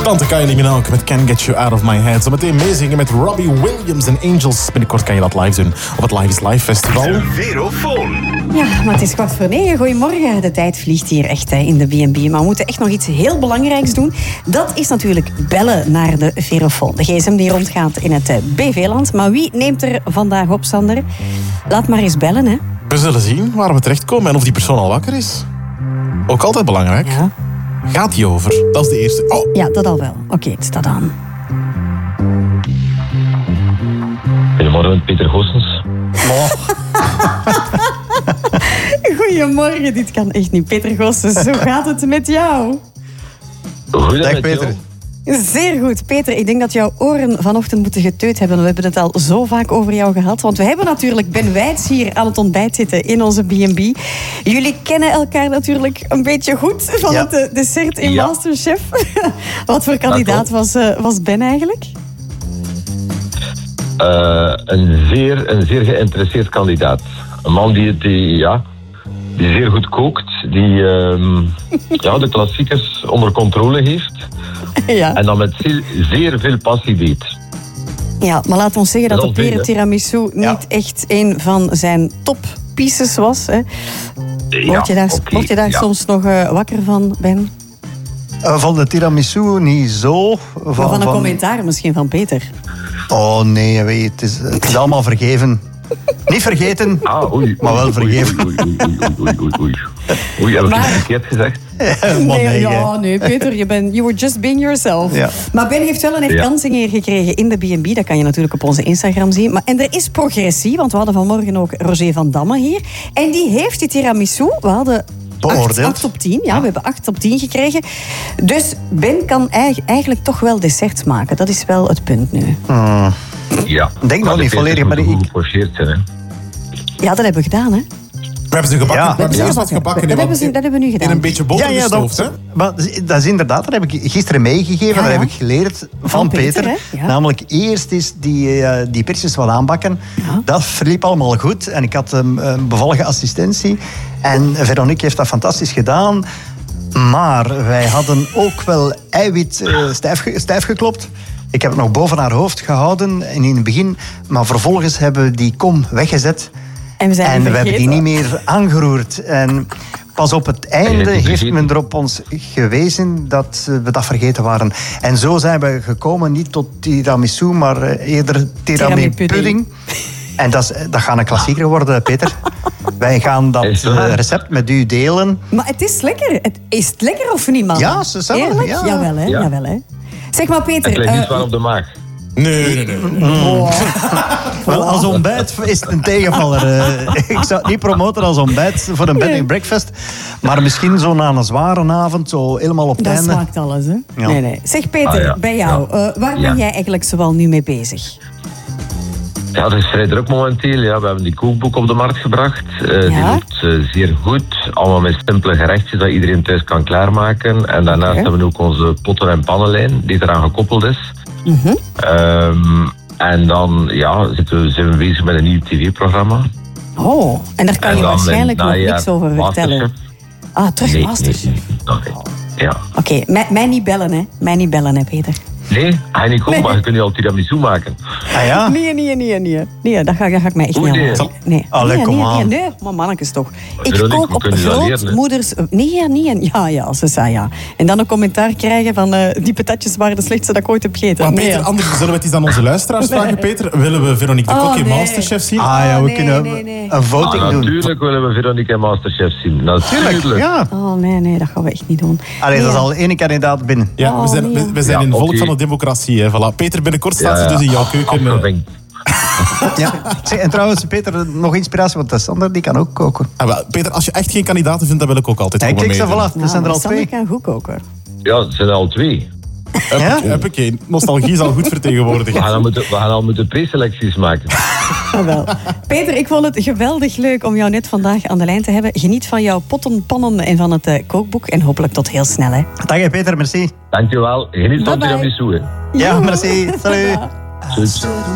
Tante Kylie Minogue met Can't Get You Out of My Head. Zometeen meezingen met Robbie Williams en Angels. Binnenkort kan je dat live doen op het Live is Live Festival. Verofoon. Ja, maar het is 8:45. Goedemorgen. De tijd vliegt hier echt in de B&B. Maar we moeten echt nog iets heel belangrijks doen. Dat is natuurlijk bellen naar de Verofoon. De gsm die rondgaat in het BV-land. Maar wie neemt er vandaag op, Sander? Laat maar eens bellen, hè. We zullen zien waar we terechtkomen en of die persoon al wakker is. Ook altijd belangrijk. Ja. Gaat die over? Dat is de eerste. Oh. Ja, dat al wel. Oké, het staat aan. Goedemorgen, Peter Goossens. Goedemorgen, dit kan echt niet. Peter Goossens, hoe gaat het met jou? Goed, Dag Peter. Zeer goed, Peter. Ik denk dat jouw oren vanochtend moeten geteut hebben. We hebben het al zo vaak over jou gehad. Want we hebben natuurlijk Ben Wijts hier aan het ontbijt zitten in onze B&B. Jullie kennen elkaar natuurlijk een beetje goed van het dessert in Masterchef. Wat voor kandidaat was Ben eigenlijk? Een zeer geïnteresseerd kandidaat. Een man die zeer goed kookt. Die de klassiekers onder controle heeft. Ja. En dan met zeer veel passie deed. Ja, maar laten we ons zeggen dat de peren hè? tiramisu niet echt een van zijn toppieces was. Hè. Word je daar soms nog wakker van, Ben? Van de tiramisu niet zo. Van een commentaar misschien van Peter. Oh nee, weet je, het is allemaal vergeven. Niet vergeten, maar wel vergeven. Oei, heb ik iets verkeerd gezegd? Nee, Peter, you were just being yourself. Ja. Maar Ben heeft wel een herkansing hier gekregen in de B&B. Dat kan je natuurlijk op onze Instagram zien. En er is progressie, want we hadden vanmorgen ook Roger van Damme hier. En die heeft die tiramisu, we hadden 8 op 10. Ja, we hebben 8 op 10 gekregen. Dus Ben kan eigenlijk toch wel desserts maken. Dat is wel het punt nu. Ja. Denk nog niet volledig, maar goed gepocheerd zijn, hè? Ja, dat hebben we gedaan, hè. We hebben ze gebakken. Ja. We hebben ze gebakken. Dat hebben we nu gedaan. In een beetje boter gestoofd, hè? Maar dat is inderdaad, dat heb ik gisteren meegegeven. Dat heb ik geleerd van Peter. Peter, hè? Namelijk eerst is die persjes wat aanbakken. Ja. Dat verliep allemaal goed. En ik had een bevallige assistentie. En Veronique heeft dat fantastisch gedaan. Maar wij hadden ook wel eiwit stijf geklopt. Ik heb het nog boven haar hoofd gehouden in het begin. Maar vervolgens hebben we die kom weggezet. En we hebben die niet meer aangeroerd. En pas op het einde heeft men erop ons gewezen dat we dat vergeten waren. En zo zijn we gekomen, niet tot tiramisu, maar eerder tiramipudding. En dat gaat een klassieker worden, Peter. Wij gaan dat recept met u delen. Maar het is lekker. Is het lekker of niet, man? Ja, ze zijn eerlijk? ja. Jawel, hè? Ja. Jawel, hè? Zeg maar, Peter... Het ligt niet zwaar op de maag. Nee. Wel, als ontbijt is het een tegenvaller. Ik zou het niet promoten als ontbijt voor een bed and breakfast. Maar misschien zo na een zware avond, zo helemaal op het Dat einde. smaakt alles, hè? Ja. Nee. Zeg, Peter, bij jou. Waar ben jij eigenlijk zoal nu mee bezig? Ja, dat is vrij druk momenteel. Ja. We hebben die kookboek op de markt gebracht. Die loopt zeer goed. Allemaal met simpele gerechtjes dat iedereen thuis kan klaarmaken. En daarnaast hebben we ook onze potten- en pannenlijn die eraan gekoppeld is. En dan zijn we bezig met een nieuw tv-programma. Oh, en daar kan je waarschijnlijk nog niks over vertellen. Terug Masterchef. Oké, mij niet bellen, hè. Mij niet bellen, hè, Peter. Nee, hij niet komen, maar je kunt je al tiramisu maken. Ah ja? Nee, dat ga ik mij echt niet aan. Nee, maar mannetjes toch. Ik kook op grootmoeders... Nee. Ja, ze zei ja. En dan een commentaar krijgen van die patatjes waren de slechtste dat ik ooit heb gegeten. Maar Peter, anders zullen we het eens aan onze luisteraars vragen, Peter. Willen we Veronique de Kok in Masterchef zien? We kunnen een voting doen. Natuurlijk willen we Veronique in Masterchef zien. Natuurlijk. Ja. Oh nee, dat gaan we echt niet doen. Allee, dat is al één kandidaat binnen. Ja, we zijn in volk van de democratie. Hè. Voilà. Peter, binnenkort staat ze dus in jouw keuken. Ja. En trouwens, Peter, nog inspiratie, want Sander die kan ook koken. Peter, als je echt geen kandidaten vindt, dan wil ik ook altijd komen mee. Kijk, voilà, er zijn er al Sander 2. kan goed koken. Ja, er zijn er al 2. Huppakee. Nostalgie is al goed vertegenwoordigd. We gaan al moeten preselecties maken. Wel. Peter, ik vond het geweldig leuk om jou net vandaag aan de lijn te hebben. Geniet van jouw potten, pannen en van het kookboek. En hopelijk tot heel snel. Hè. Dag Peter, merci. Dankjewel. Geniet van tiramisu. Ja, merci. Salut.